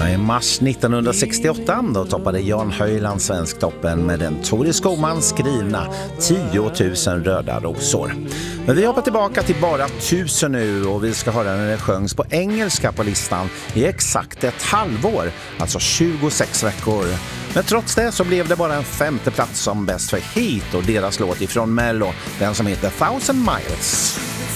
I mars 1968 då toppade Jan Höjland Svensktoppen med den Tore Skogman skrivna 10 000 röda rosor. Men vi hoppar tillbaka till bara 1000 nu och vi ska höra när det sjöngs på engelska på listan i exakt ett halvår, alltså 26 veckor. Men trots det så blev det bara en 5:e plats som bäst för Heat och deras låt ifrån Mello, den som heter 1000 Miles.